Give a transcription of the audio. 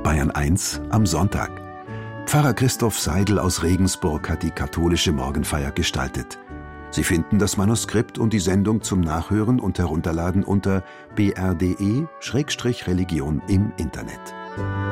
Bayern 1 am Sonntag. Pfarrer Christoph Seidel aus Regensburg hat die katholische Morgenfeier gestaltet. Sie finden das Manuskript und die Sendung zum Nachhören und Herunterladen unter br.de/religion im Internet.